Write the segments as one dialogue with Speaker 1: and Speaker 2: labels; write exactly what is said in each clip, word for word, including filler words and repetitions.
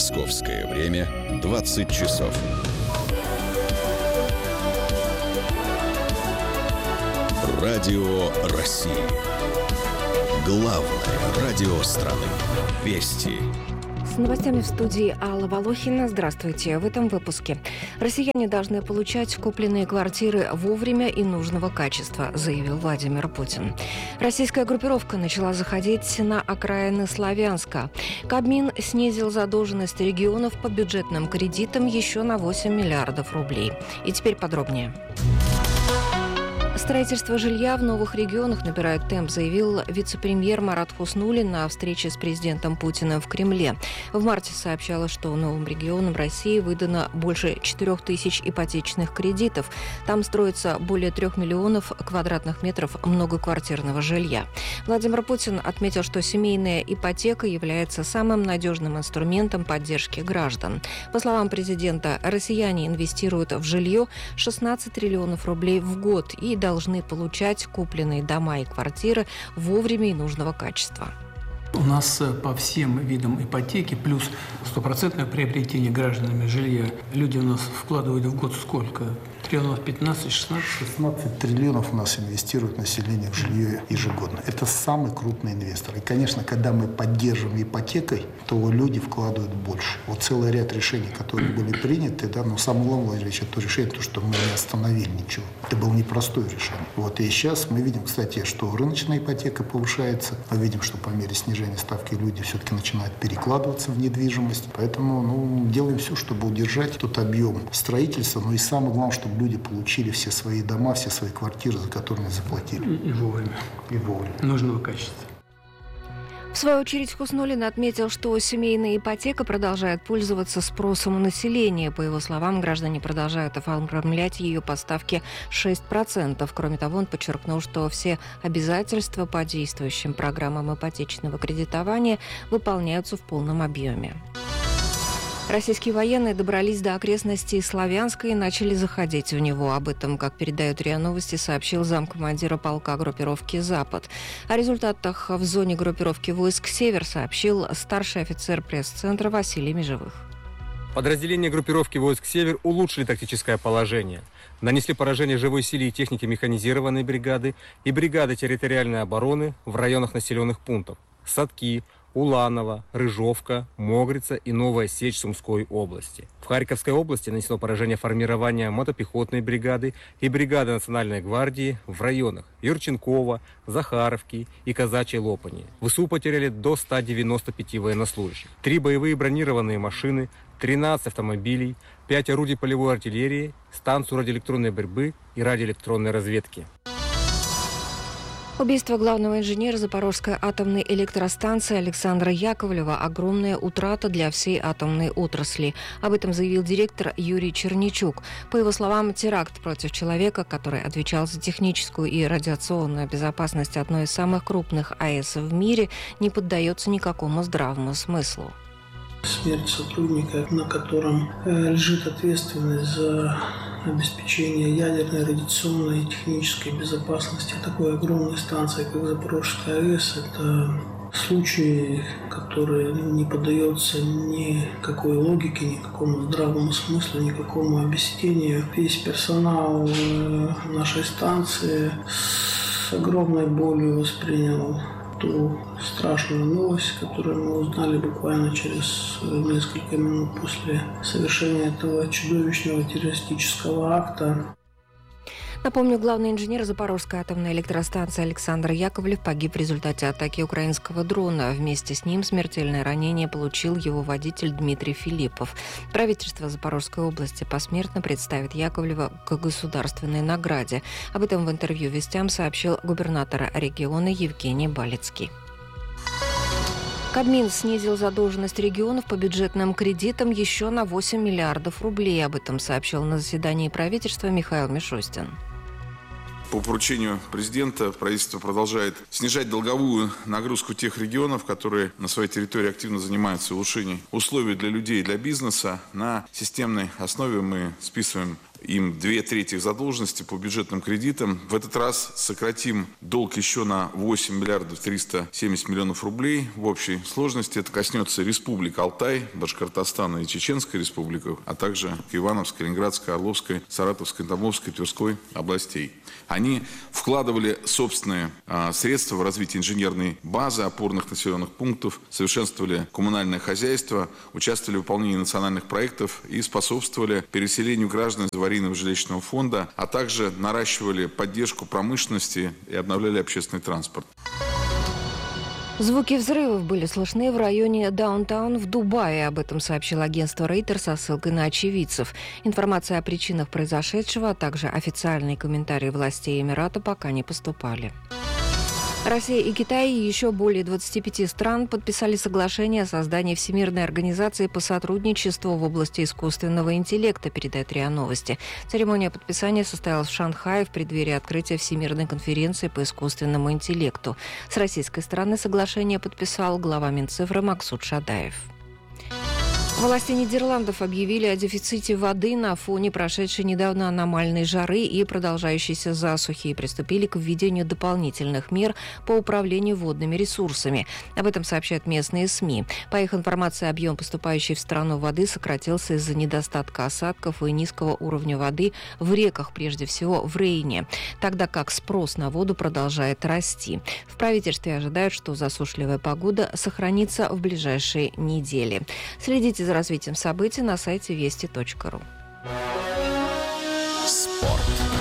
Speaker 1: Московское время двадцать часов. Радио России. Главное радио страны. Вести.
Speaker 2: С новостями в студии Алла Волохина. Здравствуйте. В этом выпуске. Россияне должны получать купленные квартиры вовремя и нужного качества, заявил Владимир Путин. Российская группировка начала заходить на окраины Славянска. Кабмин снизил задолженность регионов по бюджетным кредитам еще на восемь миллиардов рублей. И теперь подробнее. Строительство жилья в новых регионах набирает темп, заявил вице-премьер Марат Хуснуллин на встрече с президентом Путиным в Кремле. В марте сообщалось, что новым регионам России выдано больше четырех тысяч ипотечных кредитов. Там строится более трех миллионов квадратных метров многоквартирного жилья. Владимир Путин отметил, что семейная ипотека является самым надежным инструментом поддержки граждан. По словам президента, россияне инвестируют в жилье шестнадцать триллионов рублей в год и должны получать купленные дома и квартиры вовремя и нужного качества.
Speaker 3: У нас по всем видам ипотеки плюс стопроцентное приобретение гражданами жилья. Люди у нас вкладывают в год сколько? Триллионов пятнадцать шестнадцать?
Speaker 4: шестнадцать триллионов у нас инвестирует население в жилье ежегодно. Это самый крупный инвестор. И, конечно, когда мы поддерживаем ипотекой, то люди вкладывают больше. Вот целый ряд решений, которые были приняты, да, но самое главное, Владимир Ильич, это решение, то, что мы не остановили ничего. Это было непростое решение. Вот, и сейчас мы видим, кстати, что рыночная ипотека повышается. Мы видим, что по мере снижения ставки люди все-таки начинают перекладываться в недвижимость. Поэтому ну, делаем все, чтобы удержать тот объем строительства. Но и самое главное, чтобы люди получили все свои дома, все свои квартиры, за которые заплатили.
Speaker 3: И, и вовремя.
Speaker 4: И вовремя.
Speaker 3: Нужного качества.
Speaker 2: В свою очередь Хуснуллин отметил, что семейная ипотека продолжает пользоваться спросом у населения. По его словам, граждане продолжают оформлять ее по ставке шесть процентов. Кроме того, он подчеркнул, что все обязательства по действующим программам ипотечного кредитования выполняются в полном объеме. Российские военные добрались до окрестностей Славянска и начали заходить в него. Об этом, как передают РИА Новости, сообщил замкомандира полка группировки «Запад». О результатах в зоне группировки войск «Север» сообщил старший офицер пресс-центра Василий Межевых.
Speaker 5: Подразделения группировки войск «Север» улучшили тактическое положение. Нанесли поражение живой силе и технике механизированной бригады и бригады территориальной обороны в районах населенных пунктов Садки, Уланово, Рыжовка, Могрица и Новая Сечь Сумской области. В Харьковской области нанесло поражение формирования мотопехотной бригады и бригады Национальной гвардии в районах Юрченкова, Захаровки и Казачьей Лопани. ВСУ потеряли до ста девяноста пяти военнослужащих. Три боевые бронированные машины, тринадцать автомобилей, пять орудий полевой артиллерии, станцию радиоэлектронной борьбы и радиоэлектронной разведки.
Speaker 2: Убийство главного инженера Запорожской атомной электростанции Александра Яковлева – огромная утрата для всей атомной отрасли. Об этом заявил директор Юрий Черничук. По его словам, теракт против человека, который отвечал за техническую и радиационную безопасность одной из самых крупных АЭС в мире, не поддается никакому здравому смыслу.
Speaker 6: Смерть сотрудника, на котором лежит ответственность за обеспечение ядерной, радиационной и технической безопасности такой огромной станции, как Запорожская АЭС, это случай, который не поддается никакой логике, никакому здравому смыслу, никакому объяснению. Весь персонал нашей станции с огромной болью воспринял ту страшную новость, которую мы узнали буквально через несколько минут после совершения этого чудовищного террористического акта.
Speaker 2: Напомню, главный инженер Запорожской атомной электростанции Александр Яковлев погиб в результате атаки украинского дрона. Вместе с ним смертельное ранение получил его водитель Дмитрий Филиппов. Правительство Запорожской области посмертно представит Яковлева к государственной награде. Об этом в интервью «Вестям» сообщил губернатор региона Евгений Балицкий. Кабмин снизил задолженность регионов по бюджетным кредитам еще на восемь миллиардов рублей. Об этом сообщил на заседании правительства Михаил Мишустин.
Speaker 7: По поручению президента правительство продолжает снижать долговую нагрузку тех регионов, которые на своей территории активно занимаются улучшением условий для людей и для бизнеса. На системной основе мы списываем им две трети задолженности по бюджетным кредитам. В этот раз сократим долг еще на восемь миллиардов триста семьдесят миллионов рублей. В общей сложности это коснется республик Алтай, Башкортостана и Чеченской республики, а также Ивановской, Ленинградской, Орловской, Саратовской, Тамбовской, Тверской областей. Они вкладывали собственные а, средства в развитие инженерной базы, опорных населенных пунктов, совершенствовали коммунальное хозяйство, участвовали в выполнении национальных проектов и способствовали переселению граждан из аварийного жилищного фонда, а также наращивали поддержку промышленности и обновляли общественный транспорт.
Speaker 2: Звуки взрывов были слышны в районе Даунтаун в Дубае. Об этом сообщило агентство Рейтер со ссылкой на очевидцев. Информация о причинах произошедшего, а также официальные комментарии властей Эмирата пока не поступали. Россия и Китай и еще более двадцати пяти стран подписали соглашение о создании Всемирной организации по сотрудничеству в области искусственного интеллекта, передает РИА Новости. Церемония подписания состоялась в Шанхае в преддверии открытия Всемирной конференции по искусственному интеллекту. С российской стороны соглашение подписал глава Минцифры Максут Шадаев. Власти Нидерландов объявили о дефиците воды на фоне прошедшей недавно аномальной жары и продолжающейся засухи и приступили к введению дополнительных мер по управлению водными ресурсами. Об этом сообщают местные СМИ. По их информации, объем поступающей в страну воды сократился из-за недостатка осадков и низкого уровня воды в реках, прежде всего в Рейне, тогда как спрос на воду продолжает расти. В правительстве ожидают, что засушливая погода сохранится в ближайшие недели. Следите за развитием событий на сайте вести точка ру.
Speaker 1: Спорт.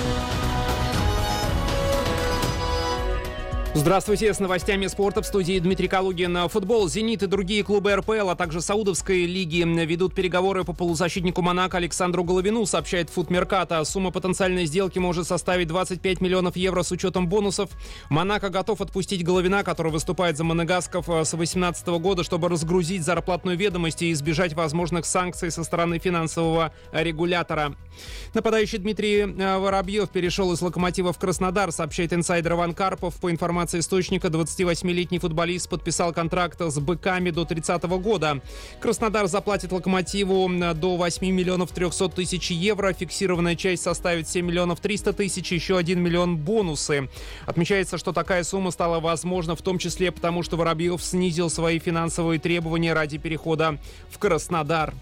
Speaker 8: Здравствуйте, с новостями спорта в студии Дмитрий Калугин. Футбол, «Зенит» и другие клубы эр пэ эл, а также Саудовской лиги ведут переговоры по полузащитнику «Монако» Александру Головину, сообщает «Футмеркато». Сумма потенциальной сделки может составить двадцать пять миллионов евро с учетом бонусов. «Монако» готов отпустить Головина, который выступает за монегасков с две тысячи восемнадцатого года, чтобы разгрузить зарплатную ведомость и избежать возможных санкций со стороны финансового регулятора. Нападающий Дмитрий Воробьев перешел из «Локомотива» в Краснодар, сообщает инсайдер Иван Карпов. По информации источника, двадцативосьмилетний футболист подписал контракт с «Быками» до тридцатого года. Краснодар заплатит «Локомотиву» до восемь миллионов триста тысяч евро. Фиксированная часть составит семь миллионов триста тысяч, еще один миллион бонусы. Отмечается, что такая сумма стала возможна в том числе потому, что Воробьев снизил свои финансовые требования ради перехода в Краснодар.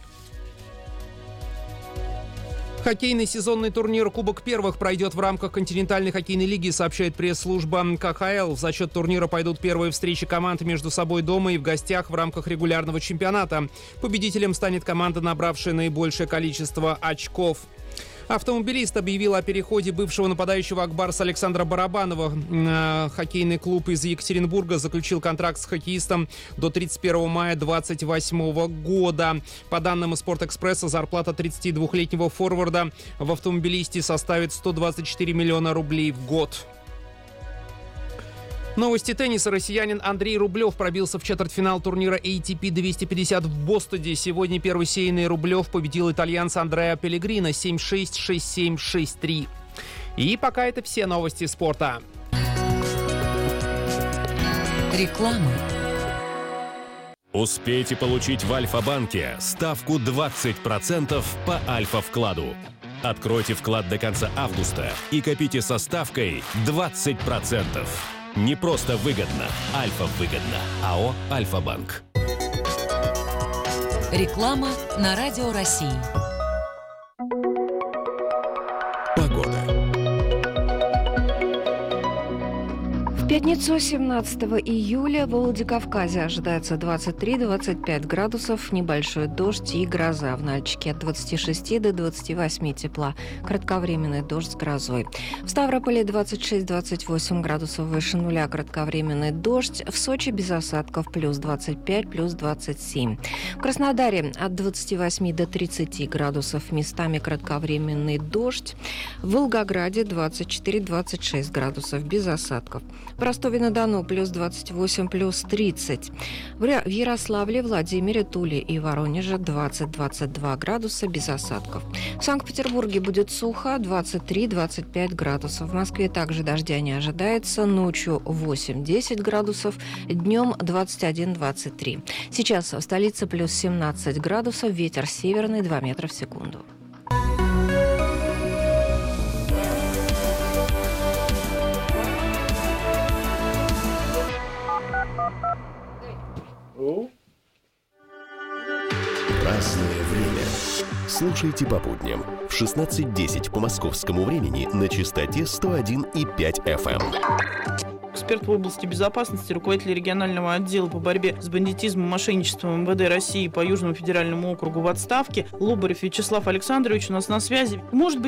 Speaker 8: Хоккейный сезонный турнир «Кубок первых» пройдет в рамках континентальной хоккейной лиги, сообщает пресс-служба ка ха эл. За счет турнира пойдут первые встречи команд между собой дома и в гостях в рамках регулярного чемпионата. Победителем станет команда, набравшая наибольшее количество очков. Автомобилист объявил о переходе бывшего нападающего «Акбарса» Александра Барабанова. Хоккейный клуб из Екатеринбурга заключил контракт с хоккеистом до тридцать первого мая две тысячи двадцать восьмого года. По данным «Спортэкспресса», зарплата тридцатидвухлетнего форварда в «Автомобилисте» составит сто двадцать четыре миллиона рублей в год. Новости тенниса. Россиянин Андрей Рублев пробился в четвертьфинал турнира эй ти пи двести пятьдесят в Бостоне. Сегодня первый сеянный Рублев победил итальянца Андреа Пеллегрино семь шесть, шесть семь, шесть три. И пока это все новости спорта.
Speaker 9: Реклама.
Speaker 10: Успейте получить в Альфа-банке ставку двадцать процентов по Альфа-вкладу. Откройте вклад до конца августа и копите со ставкой двадцать процентов. Не просто выгодно, Альфа выгодно. АО «Альфа-банк».
Speaker 9: Реклама на Радио России.
Speaker 1: Погода.
Speaker 2: В пятницу, семнадцатого июля, в Владикавказе ожидается двадцать три - двадцать пять градусов, небольшой дождь и гроза. В Нальчике от двадцати шести до двадцати восьми тепла, кратковременный дождь с грозой. В Ставрополе двадцать шесть - двадцать восемь градусов выше нуля, кратковременный дождь. В Сочи без осадков, плюс двадцать пять, плюс двадцать семь. В Краснодаре от двадцати восьми до тридцати градусов, местами кратковременный дождь. В Волгограде двадцать четыре - двадцать шесть градусов, без осадков. В Ростове-на-Дону плюс двадцать восемь, плюс тридцать. В Ярославле, Владимире, Туле и Воронеже двадцать - двадцать два градуса, без осадков. В Санкт-Петербурге будет сухо, двадцать три - двадцать пять градусов. В Москве также дождя не ожидается. Ночью восемь - десять градусов, днем двадцать один - двадцать три. Сейчас в столице плюс семнадцать градусов, ветер северный два метра в секунду.
Speaker 10: Разное время. Слушайте по будням в шестнадцать десять по московскому времени на частоте сто один и пять эф эм.
Speaker 11: Эксперт в области безопасности, руководитель регионального отдела по борьбе с бандитизмом и мошенничеством эм вэ дэ России по Южному федеральному округу в отставке Лобарев Вячеслав Александрович у нас на связи. Может быть,